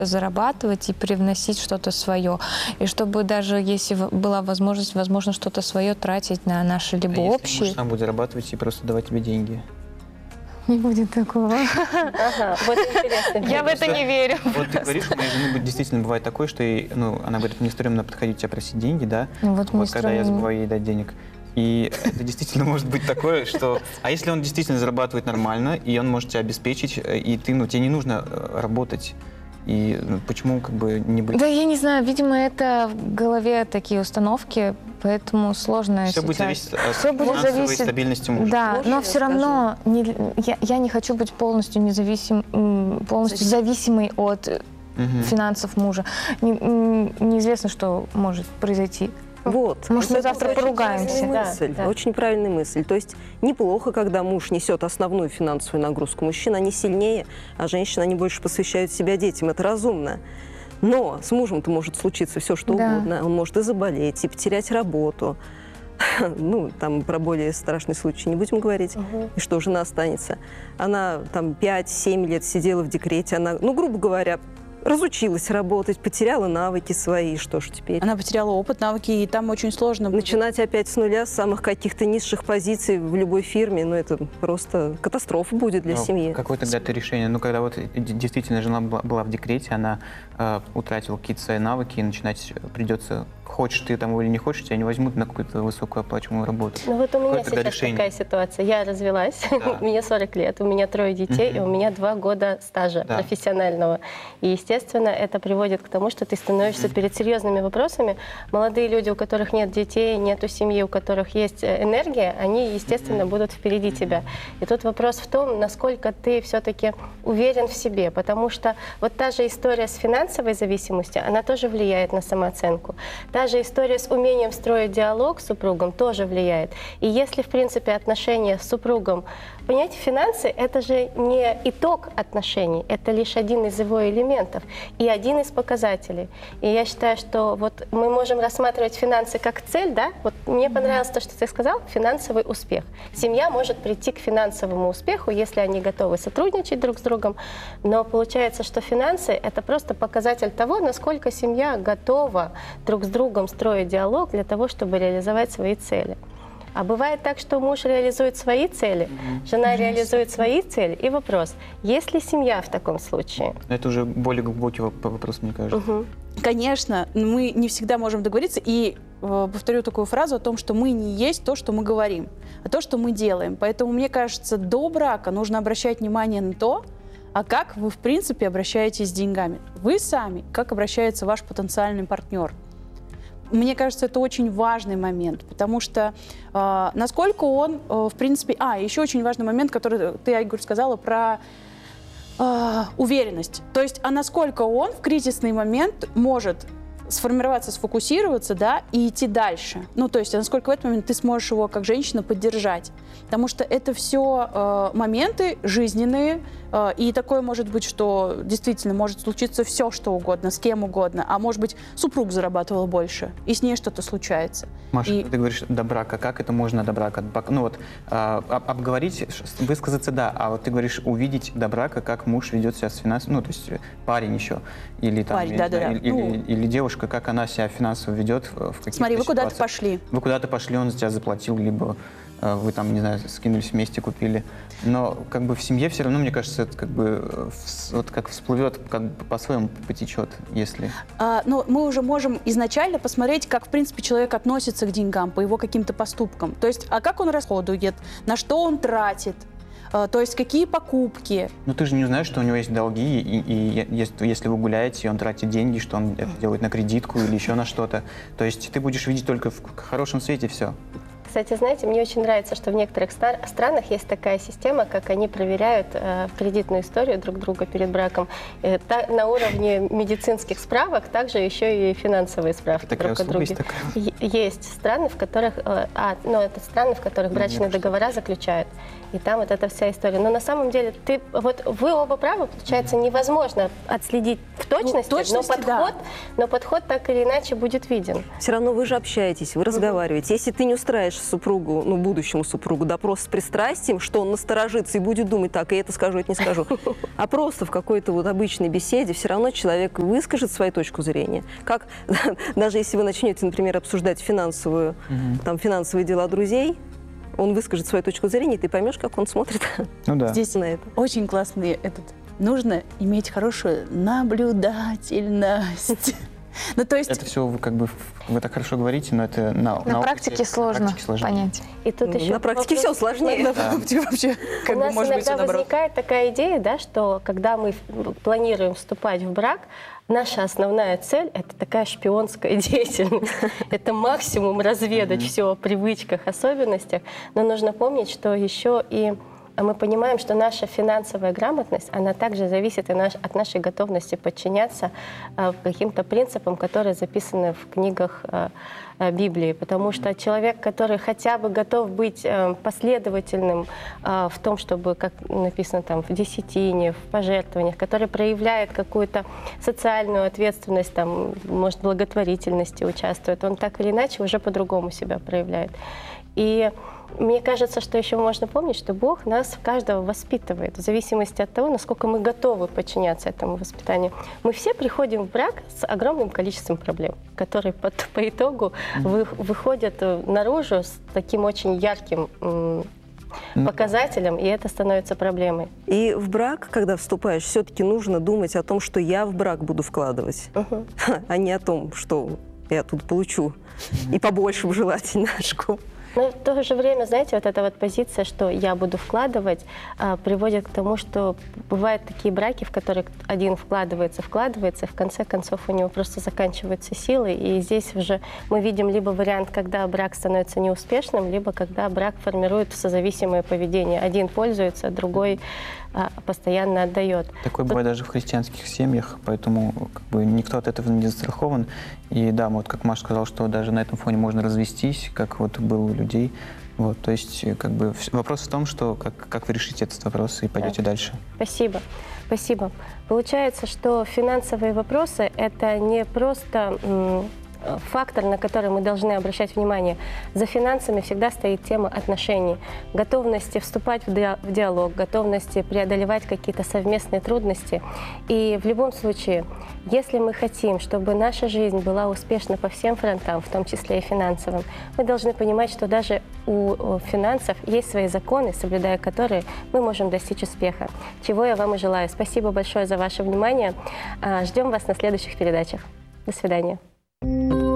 зарабатывать и привносить что-то свое. И чтобы даже если была возможность, возможно, что-то свое тратить на наши либо если общие. муж сам будет зарабатывать и просто давать тебе деньги? Не будет такого. Ага, вот интересно. Я в это не верю. Вот ты говоришь, у моей жены действительно бывает такое, что она говорит, мне стремно подходить тебя просить деньги, да? Ну, вот мне когда я стремно. забываю ей дать денег. И это действительно может быть такое, что... А если он действительно зарабатывает нормально, и он может тебя обеспечить, и тебе не нужно работать, и почему не быть... Да, я не знаю, видимо, это в голове такие установки, поэтому сложно Все сейчас. будет зависеть от Всё будет финансовой зависеть- стабильности мужа. Да, Можно но я все равно я не хочу быть полностью полностью зависимой от Мгм. финансов мужа. Неизвестно, что может произойти. Вот. Может, мы Это завтра очень поругаемся. правильная Да, мысль, да. очень правильная мысль. То есть неплохо, когда муж несет основную финансовую нагрузку. Мужчина, они сильнее, а женщины, они больше посвящают себя детям. Это разумно. Но с мужем-то может случиться все, что Да. угодно. Он может и заболеть, и потерять работу. Ну, там про более страшный случай не будем говорить. И что, жена останется? Она там 5-7 лет сидела в декрете. Она, грубо говоря, разучилась работать, потеряла навыки свои. Что ж теперь? Она потеряла опыт, навыки, и там очень сложно будет. Начинать опять с нуля, с самых каких-то низших позиций в любой фирме, это просто катастрофа будет для семьи. Какое тогда это решение? Когда вот действительно жена была в декрете, она утратила какие-то свои навыки, и начинать придется, хочешь ты там или не хочешь, тебя не возьмут на какую-то высокооплачиваемую работу. Ну вот у меня Какое тогда сейчас решение? такая ситуация. Я развелась, Да. мне 40 лет, у меня 3 детей, и у меня 2 года стажа Да. профессионального. И, естественно, это приводит к тому, что ты становишься перед серьезными вопросами. Молодые люди, у которых нет детей, нету семьи, у которых есть энергия, они, естественно, будут впереди тебя. И тут вопрос в том, насколько ты все-таки уверен в себе, потому что вот та же история с финансовой зависимостью, она тоже влияет на самооценку. Та же история с умением строить диалог с супругом тоже влияет. И если, в принципе, отношения с супругом... Понимаете, финансы — это же не итог отношений, это лишь один из его элементов и один из показателей. И я считаю, что вот мы можем рассматривать финансы как цель, да? Вот мне понравилось то, что ты сказал, финансовый успех. Семья может прийти к финансовому успеху, если они готовы сотрудничать друг с другом, но получается, что финансы — это просто показатель того, насколько семья готова друг с другом строить диалог для того, чтобы реализовать свои цели. А бывает так, что муж реализует свои цели, жена реализует свои цели. И вопрос, есть ли семья в таком случае? Это уже более глубокий вопрос, мне кажется. Конечно, мы не всегда можем договориться, и повторю такую фразу о том, что мы не есть то, что мы говорим, а то, что мы делаем. Поэтому, мне кажется, до брака нужно обращать внимание на то, а как вы, в принципе, обращаетесь с деньгами. Вы сами, как обращается ваш потенциальный партнер. Мне кажется, это очень важный момент, потому что насколько он, в принципе... еще очень важный момент, который ты, Айгуль, сказала про уверенность. То есть, насколько он в кризисный момент может сформироваться, сфокусироваться, да, и идти дальше. То есть, насколько в этот момент ты сможешь его, как женщина, поддержать. Потому что это все моменты жизненные, и такое может быть, что действительно может случиться все, что угодно, с кем угодно, а может быть, супруг зарабатывал больше, и с ней что-то случается. Маша, ты говоришь до брака, как это можно до брака? Обговорить, высказаться, да, а вот ты говоришь увидеть до брака, как муж ведет себя с финансами, то есть парень еще, или там, Парень, я не да, знаю, да. или девушка, как она себя финансово ведет в каких-то Смотри, вы куда-то ситуациях. пошли. Вы куда-то пошли, он за тебя заплатил, либо вы там, не знаю, скинулись вместе, купили. Но в семье все равно, мне кажется, это как всплывет, по-своему потечет, если... Мы уже можем изначально посмотреть, как, в принципе, человек относится к деньгам, по его каким-то поступкам. То есть, как он расходует, на что он тратит, то есть, какие покупки. Ну, ты же не знаешь, что у него есть долги, и если вы гуляете, и он тратит деньги, что он это делает на кредитку или еще на что-то. То есть, ты будешь видеть только в хорошем свете все. Кстати, знаете, мне очень нравится, что в некоторых странах есть такая система, как они проверяют кредитную историю друг друга перед браком. На уровне медицинских справок, также еще и финансовые справки такая друг о друге. Есть страны, в которых, это страны, в которых брачные договора заключают. И там вот эта вся история. Но на самом деле вы оба правы, получается, невозможно отследить в точности, но подход так или иначе будет виден. Все равно вы же общаетесь, вы разговариваете. Если ты не устраиваешь супругу, ну, будущему супругу, допрос с пристрастием, что он насторожится и будет думать, так, и это скажу, это не скажу. А просто в какой-то вот обычной беседе все равно человек выскажет свою точку зрения. Как даже если вы начнете, например, обсуждать финансовые дела друзей, он выскажет свою точку зрения, и ты поймешь, как он смотрит Ну да. Здесь на это. очень классный нужно иметь хорошую наблюдательность. Ну, то есть... Это все вы как бы вы так хорошо говорите, но это На опыте, практике сложно практике сложнее. понять. И тут еще На практике все сложнее. Вообще, У как бы, нас может быть, иногда всё наоборот. возникает такая идея, да, что когда мы планируем вступать в брак, наша основная цель — это такая шпионская деятельность. Это максимум разведать все о привычках, особенностях. Но нужно помнить, что еще и мы понимаем, что наша финансовая грамотность, она также зависит и от нашей готовности подчиняться каким-то принципам, которые записаны в книгах Библии. Потому что человек, который хотя бы готов быть последовательным в том, чтобы, как написано там, в десятине, в пожертвованиях, который проявляет какую-то социальную ответственность, там, может, в благотворительности участвует, он так или иначе уже по-другому себя проявляет. И мне кажется, что еще можно помнить, что Бог нас каждого воспитывает в зависимости от того, насколько мы готовы подчиняться этому воспитанию. Мы все приходим в брак с огромным количеством проблем, которые по итогу выходят наружу с таким очень ярким показателем, и это становится проблемой. И в брак, когда вступаешь, все-таки нужно думать о том, что я в брак буду вкладывать, а не о том, что я тут получу. И побольше желательно. Но в то же время, знаете, вот эта вот позиция, что я буду вкладывать, приводит к тому, что бывают такие браки, в которые один вкладывается, и в конце концов у него просто заканчиваются силы. И здесь уже мы видим либо вариант, когда брак становится неуспешным, либо когда брак формирует созависимое поведение. Один пользуется, другой постоянно отдает. Такое бывает даже в христианских семьях, поэтому как бы никто от этого не застрахован. И да, вот как Маша сказала, что даже на этом фоне можно развестись, как вот было у людей. Вот, то есть как бы вопрос в том, что как вы решите этот вопрос и пойдете дальше. Спасибо. Спасибо. Получается, что финансовые вопросы — это не просто фактор, на который мы должны обращать внимание. За финансами всегда стоит тема отношений, готовности вступать в диалог, готовности преодолевать какие-то совместные трудности. И в любом случае, если мы хотим, чтобы наша жизнь была успешна по всем фронтам, в том числе и финансовым, мы должны понимать, что даже у финансов есть свои законы, соблюдая которые мы можем достичь успеха. Чего я вам и желаю. Спасибо большое за ваше внимание. Ждем вас на следующих передачах. До свидания.